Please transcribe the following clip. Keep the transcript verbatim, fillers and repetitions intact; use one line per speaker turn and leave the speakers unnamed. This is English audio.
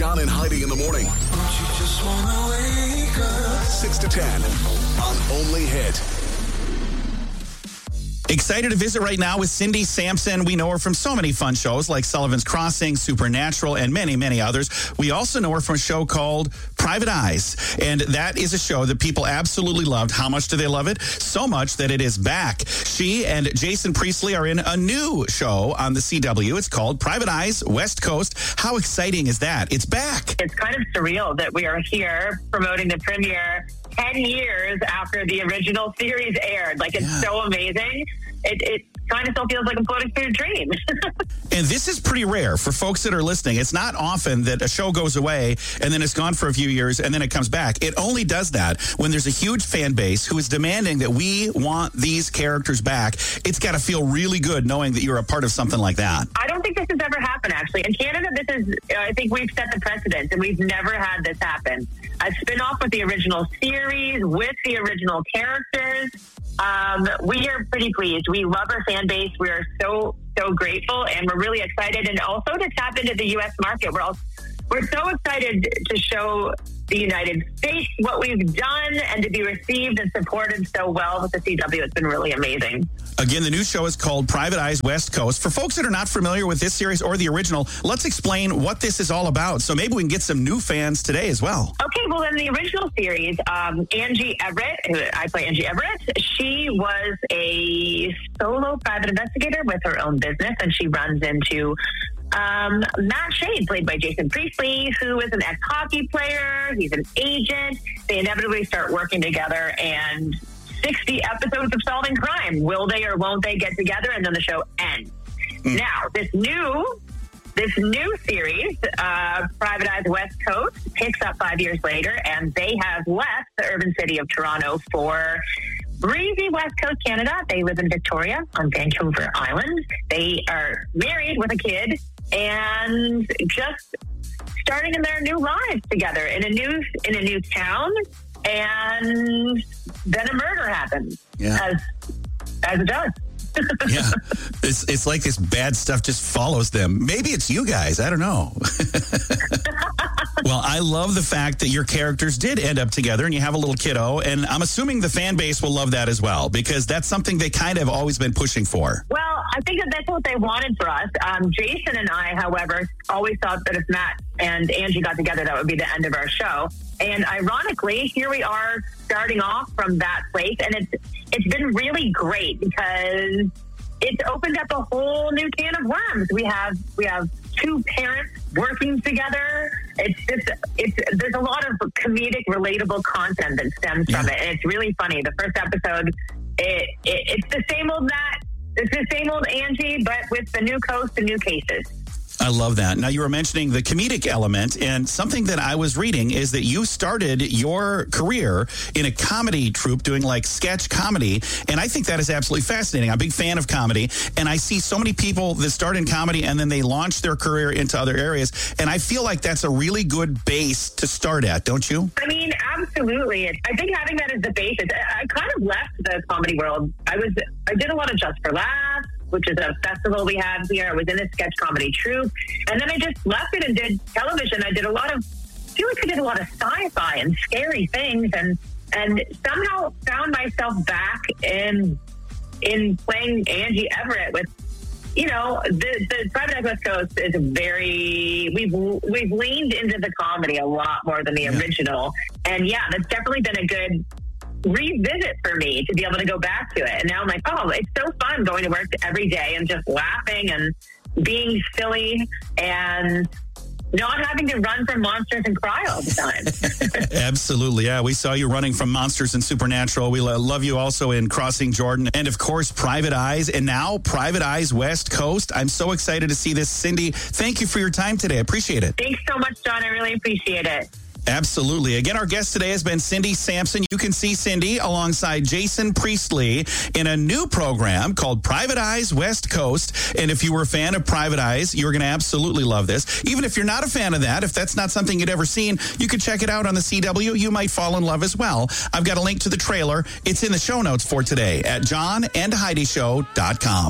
John and Heidi in the morning. six to ten on Only Hit.
Excited to visit right now with Cindy Sampson. We know her from so many fun shows like Sullivan's Crossing, Supernatural, and many, many others. We also know her from a show called Private Eyes. And that is a show that people absolutely loved. How much do they love it? So much that it is back. She and Jason Priestley are in a new show on the C W. It's called Private Eyes West Coast. How exciting is that? It's back.
It's kind of surreal that we are here promoting the premiere ten years after the original series aired. Like, it's yeah. so amazing. It, it kind of still feels like I'm floating through a dream.
And this is pretty rare for folks that are listening. It's not often that a show goes away and then it's gone for a few years and then it comes back. It only does that when there's a huge fan base who is demanding that we want these characters back. It's got to feel really good knowing that you're a part of something like that.
I don't think this has ever happened, actually. In Canada, this is, I think we've set the precedent, and we've never had this happen. A spin-off with the original series, with the original characters. Um, we are pretty pleased. We love our fan base. We are so, so grateful, and we're really excited. And also to tap into the U S market. We're, all, we're so excited to show the United States what we've done and to be received and supported so well with the C W. It's been really amazing.
Again, the new show is called Private Eyes West Coast. For folks that are not familiar with this series or the original, let's explain what this is all about. So maybe we can get some new fans today as well.
Okay, well, in the original series, um, Angie Everett, who I play Angie Everett, she was a solo private investigator with her own business, and she runs into Um, Matt Shade, played by Jason Priestley, who is an ex-hockey player. He's an agent. They inevitably start working together, and sixty episodes of solving crime. Will they or won't they get together? And then the show ends. Mm. Now, this new this new series, uh, Private Eyes West Coast, picks up five years later, and they have left the urban city of Toronto for breezy West Coast Canada. They live in Victoria on Vancouver Island. They are married with a kid and just starting in their new lives together in a new in a new town. And then a murder happens,
yeah.
as as it does.
Yeah, it's it's like this bad stuff just follows them. Maybe it's you guys. I don't know. Well, I love the fact that your characters did end up together and you have a little kiddo. And I'm assuming the fan base will love that as well, because that's something they kind of always been pushing for.
Well, I think that that's what they wanted for us. Um, Jason and I, however, always thought that if Matt and Angie got together, that would be the end of our show. And ironically, here we are starting off from that place. And it's it's been really great because it's opened up a whole new can of worms. We have we have two parents working together. It's just it's there's a lot of comedic, relatable content that stems yeah. from it, and it's really funny. The first episode, it, it it's the same old Matt, it's the same old Angie, but with the new coast and new cases.
I love that. Now, you were mentioning the comedic element, and something that I was reading is that you started your career in a comedy troupe doing like sketch comedy, and I think that is absolutely fascinating. I'm a big fan of comedy, and I see so many people that start in comedy and then they launch their career into other areas, and I feel like that's a really good base to start at, don't you?
I mean, absolutely. I think having that as the basis, I kind of left the comedy world. I was, I did a lot of Just for Laughs, which is a festival we have here. I was in a sketch comedy troupe. And then I just left it and did television. I did a lot of, I feel like I did a lot of sci-fi and scary things, and and somehow found myself back in in playing Angie Everett with, you know, the, the Private Eyes West Coast is a very, we've we've leaned into the comedy a lot more than the yeah. original. And yeah, that's definitely been a good revisit for me to be able to go back to it. And now I'm like, oh, it's so fun going to work every day and just laughing and being silly and not having to run from monsters and cry all the time.
Absolutely. Yeah, we saw you running from monsters and Supernatural. We love you also in Crossing Jordan. And of course, Private Eyes. And now Private Eyes West Coast. I'm so excited to see this. Cindy, thank you for your time today. I appreciate it.
Thanks so much, John. I really appreciate it.
Absolutely. Again, our guest today has been Cindy Sampson. You can see Cindy alongside Jason Priestley in a new program called Private Eyes West Coast. And if you were a fan of Private Eyes, you're going to absolutely love this. Even if you're not a fan of that, if that's not something you'd ever seen, you could check it out on the C W. You might fall in love as well. I've got a link to the trailer. It's in the show notes for today at john and heidi show dot com.